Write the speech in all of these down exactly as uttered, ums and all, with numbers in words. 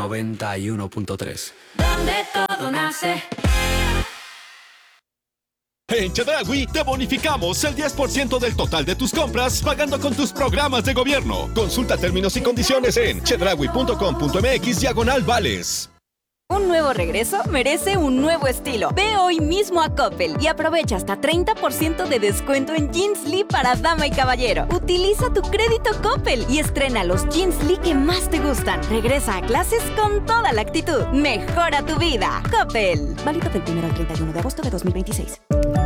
noventa y uno punto tres. Donde todo nace. En Chedraui te bonificamos el diez por ciento del total de tus compras pagando con tus programas de gobierno. Consulta términos y condiciones en chedraui punto com punto m x diagonal vales. Un nuevo regreso merece un nuevo estilo. Ve hoy mismo a Coppel y aprovecha hasta treinta por ciento de descuento en Jeans Lee para dama y caballero. Utiliza tu crédito Coppel y estrena los Jeans Lee que más te gustan. Regresa a clases con toda la actitud. Mejora tu vida. Coppel. Válido del primero al treinta y uno de agosto de dos mil veintiséis.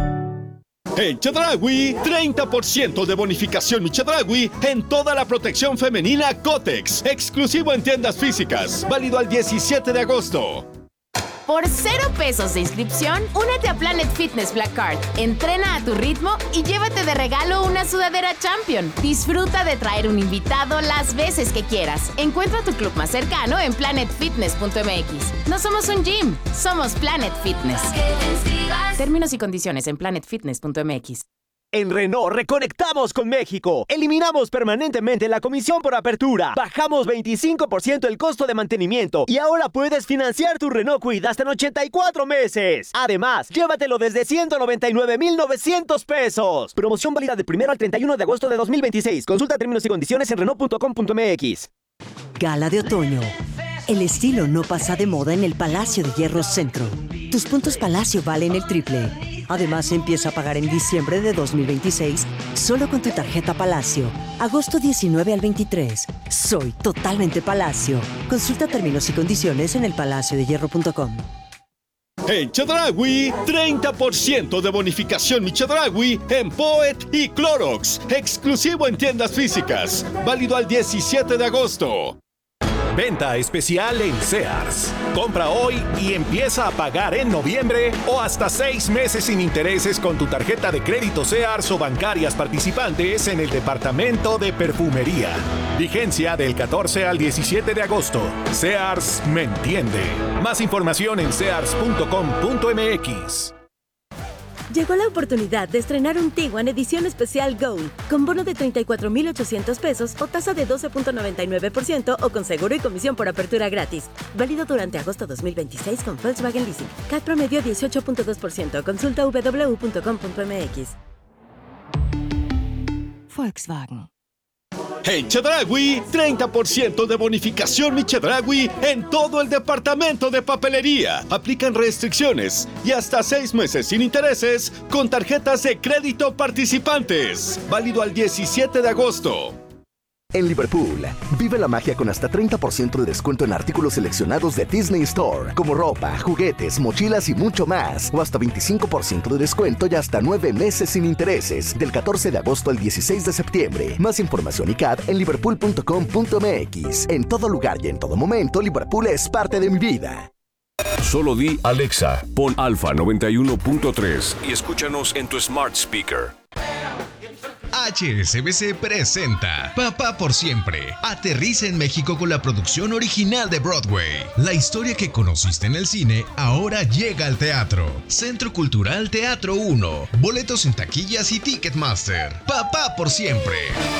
En Chedraui, treinta por ciento de bonificación Mi Chedraui en toda la protección femenina Kotex. Exclusivo en tiendas físicas. Válido al diecisiete de agosto. Por cero pesos de inscripción, únete a Planet Fitness Black Card. Entrena a tu ritmo y llévate de regalo una sudadera Champion. Disfruta de traer un invitado las veces que quieras. Encuentra tu club más cercano en planet fitness punto m x. No somos un gym, somos Planet Fitness. Términos y condiciones en planet fitness punto m x. En Renault reconectamos con México. Eliminamos permanentemente la comisión por apertura. Bajamos veinticinco por ciento el costo de mantenimiento. Y ahora puedes financiar tu Renault Kwid hasta en ochenta y cuatro meses. Además, llévatelo desde ciento noventa y nueve mil novecientos pesos. Promoción válida del primero al treinta y uno de agosto de dos mil veintiséis. Consulta términos y condiciones en renault punto com punto m x. Gala de otoño. El estilo no pasa de moda en el Palacio de Hierro Centro. Tus puntos Palacio valen el triple. Además, empieza a pagar en diciembre de dos mil veintiséis solo con tu tarjeta Palacio. Agosto diecinueve al veintitrés. Soy totalmente Palacio. Consulta términos y condiciones en el palacio de hierro punto com. En Chedraui, treinta por ciento de bonificación Mi Chedraui en Poet y Clorox. Exclusivo en tiendas físicas. Válido al diecisiete de agosto. Venta especial en Sears. Compra hoy y empieza a pagar en noviembre o hasta seis meses sin intereses con tu tarjeta de crédito Sears o bancarias participantes en el departamento de perfumería. Vigencia del catorce al diecisiete de agosto. Sears me entiende. Más información en sears punto com punto m x. Llegó la oportunidad de estrenar un Tiguan edición especial Gold, con bono de treinta y cuatro mil ochocientos pesos o tasa de doce punto noventa y nueve por ciento o con seguro y comisión por apertura gratis. Válido durante agosto dos mil veintiséis con Volkswagen Leasing. C A T promedio dieciocho punto dos por ciento. Consulta w w w punto com punto m x. Volkswagen. En Chedraui, treinta por ciento de bonificación Mi Chedraui en todo el departamento de papelería. Aplican restricciones y hasta seis meses sin intereses con tarjetas de crédito participantes. Válido al diecisiete de agosto. En Liverpool, vive la magia con hasta treinta por ciento de descuento en artículos seleccionados de Disney Store, como ropa, juguetes, mochilas y mucho más. O hasta veinticinco por ciento de descuento y hasta nueve meses sin intereses, del catorce de agosto al dieciséis de septiembre. Más información y C A D en liverpool punto com punto m x. En todo lugar y en todo momento, Liverpool es parte de mi vida. Solo di Alexa, pon Alfa noventa y uno punto tres y escúchanos en tu smart speaker. H S B C presenta Papá por Siempre. Aterriza en México con la producción original de Broadway. La historia que conociste en el cine ahora llega al teatro. Centro Cultural Teatro uno. Boletos en taquillas y Ticketmaster. Papá por Siempre.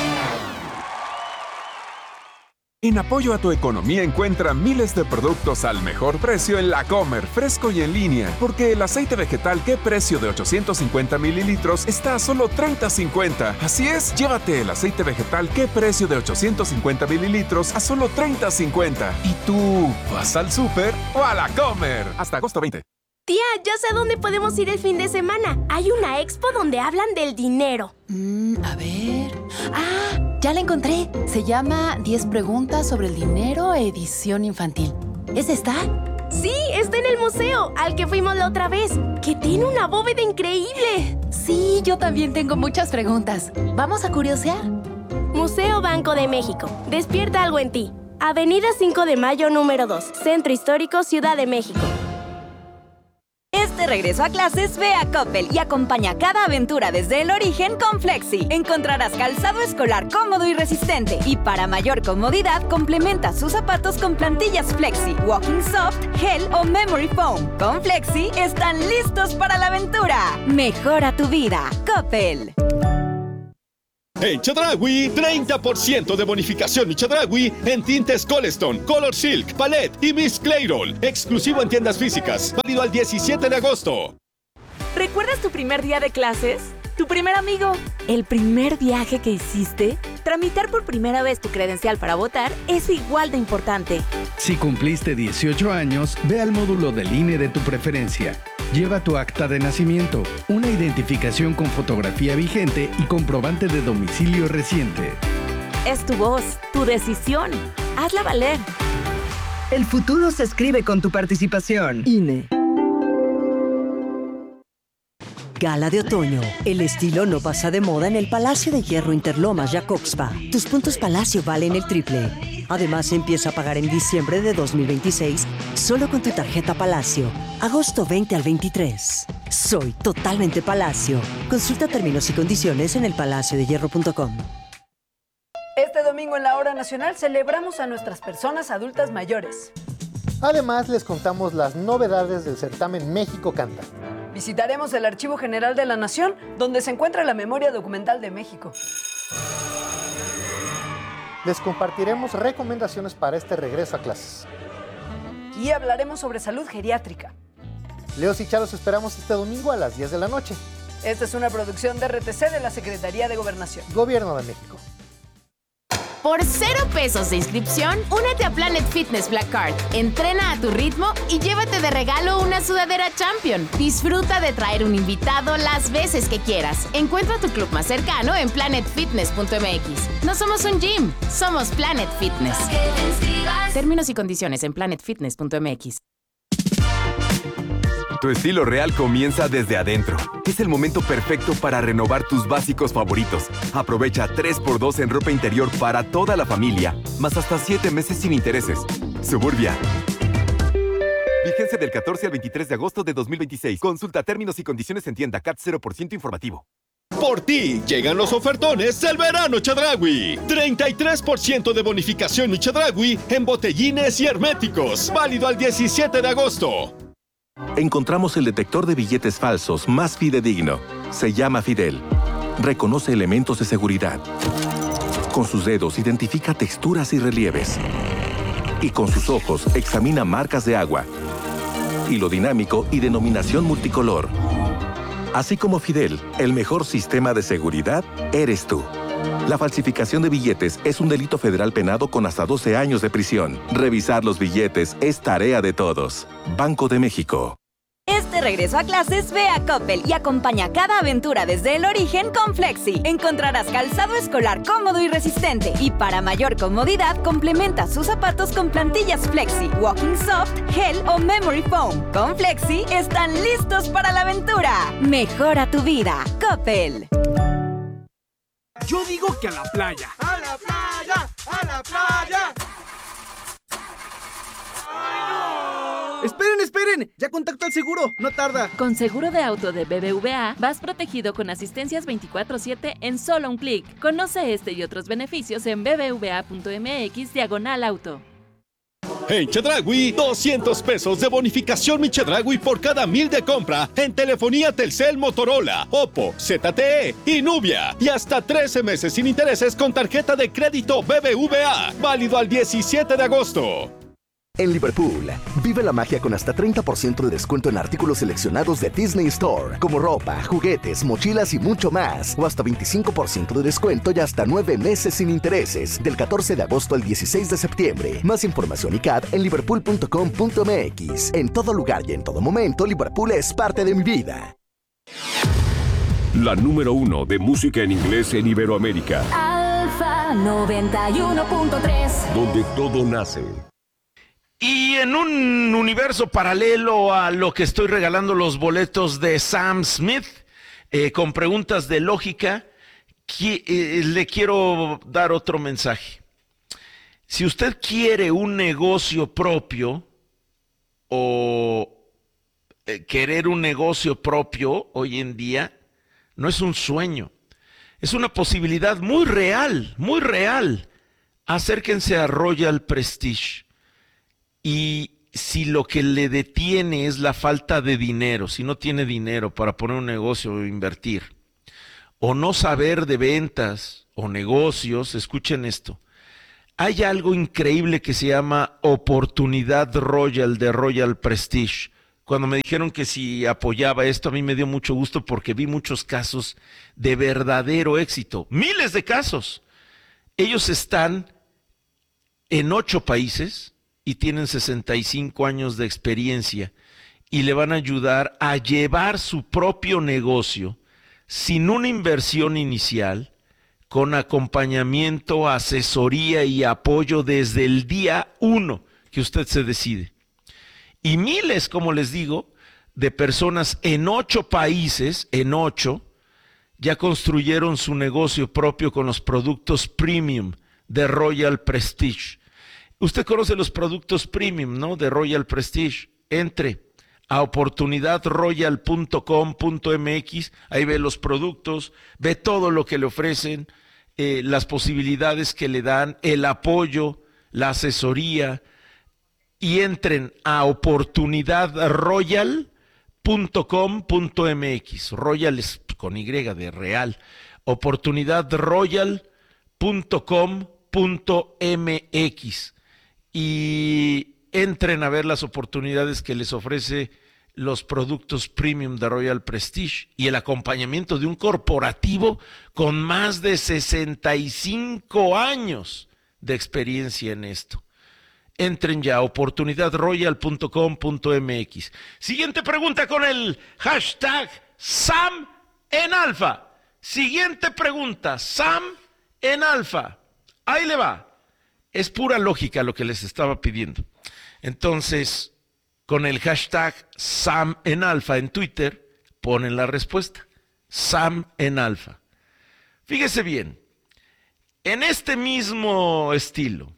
En apoyo a tu economía encuentra miles de productos al mejor precio en La Comer, fresco y en línea. Porque el aceite vegetal ¿Qué precio de ochocientos cincuenta mililitros está a solo treinta cincuenta? Así es, llévate el aceite vegetal ¿Qué precio de ochocientos cincuenta mililitros a solo treinta cincuenta? ¿Y tú vas al súper o a La Comer? Hasta agosto veinte. Tía, ya sé a dónde podemos ir el fin de semana. Hay una expo donde hablan del dinero. Mm, a ver... ¡Ah! Ya la encontré. Se llama diez preguntas sobre el dinero, edición infantil. ¿Es esta? Sí, está en el museo, al que fuimos la otra vez, que tiene una bóveda increíble. Sí, yo también tengo muchas preguntas. ¿Vamos a curiosear? Museo Banco de México. Despierta algo en ti. Avenida cinco de mayo, número dos. Centro Histórico, Ciudad de México. Este regreso a clases, ve a Coppel y acompaña cada aventura desde el origen con Flexi. Encontrarás calzado escolar cómodo y resistente. Y para mayor comodidad, complementa sus zapatos con plantillas Flexi, Walking Soft, Gel o Memory Foam. Con Flexi, están listos para la aventura. Mejora tu vida. Coppel. En Chedraui, treinta por ciento de bonificación mi Chedraui en tintes Colestone, Color Silk, Palette y Miss Clairol. Exclusivo en tiendas físicas. Válido al diecisiete de agosto. ¿Recuerdas tu primer día de clases? ¿Tu primer amigo? ¿El primer viaje que hiciste? Tramitar por primera vez tu credencial para votar es igual de importante. Si cumpliste dieciocho años, ve al módulo del I N E de tu preferencia. Lleva tu acta de nacimiento, una identificación con fotografía vigente y comprobante de domicilio reciente. Es tu voz, tu decisión. Hazla valer. El futuro se escribe con tu participación. I N E. Gala de otoño. El estilo no pasa de moda en el Palacio de Hierro Interlomas Jacobspa. Tus puntos Palacio valen el triple. Además, empieza a pagar en diciembre de dos mil veintiséis solo con tu tarjeta Palacio. Agosto veinte al veintitrés. Soy totalmente Palacio. Consulta términos y condiciones en el palacio de hierro punto com. Este domingo en la Hora Nacional celebramos a nuestras personas adultas mayores. Además, les contamos las novedades del certamen México Canta. Visitaremos el Archivo General de la Nación, donde se encuentra la memoria documental de México. Les compartiremos recomendaciones para este regreso a clases. Y hablaremos sobre salud geriátrica. Leos y Charo, los esperamos este domingo a las diez de la noche. Esta es una producción de R T C de la Secretaría de Gobernación. Gobierno de México. Por cero pesos de inscripción, únete a Planet Fitness Black Card. Entrena a tu ritmo y llévate de regalo una sudadera Champion. Disfruta de traer un invitado las veces que quieras. Encuentra tu club más cercano en planet fitness punto m x. No somos un gym, somos Planet Fitness. Términos y condiciones en planet fitness punto m x. Tu estilo real comienza desde adentro. Es el momento perfecto para renovar tus básicos favoritos. Aprovecha tres por dos en ropa interior para toda la familia, más hasta siete meses sin intereses. Suburbia. Vigencia del catorce al veintitrés de agosto de dos mil veintiséis. Consulta términos y condiciones en tienda. C A T cero por ciento informativo. Por ti llegan los ofertones del verano Chedraui. treinta y tres por ciento de bonificación mi Chedraui en botellines y herméticos. Válido al diecisiete de agosto. Encontramos el detector de billetes falsos más fidedigno. Se llama Fidel. Reconoce elementos de seguridad. Con sus dedos identifica texturas y relieves. Y con sus ojos examina marcas de agua, hilo dinámico y denominación multicolor. Así como Fidel, el mejor sistema de seguridad eres tú. La falsificación de billetes es un delito federal penado con hasta doce años de prisión. Revisar los billetes es tarea de todos. Banco de México. Este regreso a clases, ve a Coppel y acompaña cada aventura desde el origen con Flexi. Encontrarás calzado escolar cómodo y resistente. Y para mayor comodidad, complementa sus zapatos con plantillas Flexi, Walking Soft, Gel o Memory Foam. Con Flexi, están listos para la aventura. Mejora tu vida. Coppel. Yo digo que a la playa. ¡A la playa! ¡A la playa! ¡Esperen, esperen! ¡Ya contacto al seguro! ¡No tarda! Con seguro de auto de B B V A, vas protegido con asistencias veinticuatro siete en solo un clic. Conoce este y otros beneficios en b b v a punto m x diagonal auto. En Chedraui, doscientos pesos de bonificación mi Chedraui por cada mil de compra en telefonía Telcel, Motorola, Oppo, Z T E y Nubia. Y hasta trece meses sin intereses con tarjeta de crédito B B V A. Válido al diecisiete de agosto. En Liverpool, vive la magia con hasta treinta por ciento de descuento en artículos seleccionados de Disney Store, como ropa, juguetes, mochilas y mucho más. O hasta veinticinco por ciento de descuento y hasta nueve meses sin intereses, del catorce de agosto al dieciséis de septiembre. Más información y C A D en liverpool punto com punto m x. En todo lugar y en todo momento, Liverpool es parte de mi vida. La número uno de música en inglés en Iberoamérica. Alfa noventa y uno punto tres. Donde todo nace. Y en un universo paralelo a lo que estoy regalando los boletos de Sam Smith, eh, con preguntas de lógica, qui- eh, le quiero dar otro mensaje. Si usted quiere un negocio propio o eh, querer un negocio propio hoy en día, no es un sueño, es una posibilidad muy real, muy real. Acérquense a Royal Prestige. Y si lo que le detiene es la falta de dinero, si no tiene dinero para poner un negocio o invertir, o no saber de ventas, o negocios, escuchen esto. Hay algo increíble que se llama Oportunidad Royal de Royal Prestige. Cuando me dijeron que si apoyaba esto, a mí me dio mucho gusto porque vi muchos casos de verdadero éxito. Miles de casos. Ellos están en ocho países y tienen sesenta y cinco años de experiencia y le van a ayudar a llevar su propio negocio sin una inversión inicial, con acompañamiento, asesoría y apoyo desde el día uno que usted se decide. Y miles, como les digo, de personas en ocho países, en ocho, ya construyeron su negocio propio con los productos premium de Royal Prestige. Usted conoce los productos premium, ¿no? De Royal Prestige. Entre a oportunidad royal punto com punto m x, ahí ve los productos, ve todo lo que le ofrecen, eh, las posibilidades que le dan, el apoyo, la asesoría, y entren a oportunidad royal punto com punto m x. Royal es con Y de real. oportunidad royal punto com punto m x. Y entren a ver las oportunidades que les ofrece los productos premium de Royal Prestige y el acompañamiento de un corporativo con más de sesenta y cinco años de experiencia en esto. Entren ya a oportunidad royal punto com punto m x. Siguiente pregunta con el hashtag Sam en Alfa. Siguiente pregunta, Sam en Alfa. Ahí le va. Es pura lógica lo que les estaba pidiendo. Entonces, con el hashtag Sam en Alfa en Twitter, ponen la respuesta. Sam en Alfa. Fíjese bien, en este mismo estilo,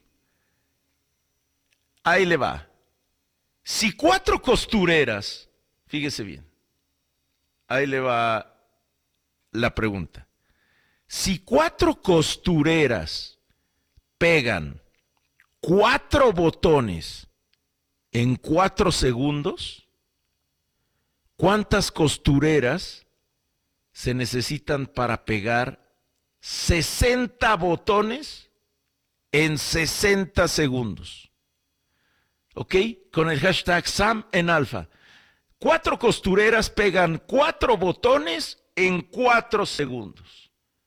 ahí le va. Si cuatro costureras, fíjese bien, ahí le va la pregunta. Si cuatro costureras pegan cuatro botones en cuatro segundos, ¿cuántas costureras se necesitan para pegar sesenta botones en sesenta segundos? ¿Ok? Con el hashtag Sam en Alfa. Cuatro costureras pegan cuatro botones en cuatro segundos.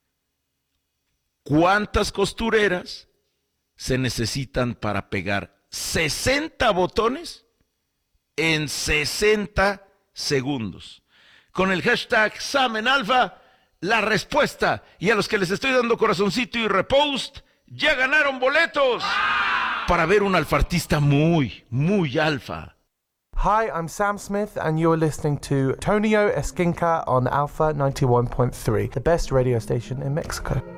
¿Cuántas costureras se necesitan para pegar sesenta botones en sesenta segundos? Con el hashtag Sam en Alfa, la respuesta. Y a los que les estoy dando corazoncito y repost, ya ganaron boletos para ver un alfartista muy, muy alfa. Hi, I'm Sam Smith, and you're listening to Tonio Esquinca on Alpha ninety-one point three, the best radio station in Mexico.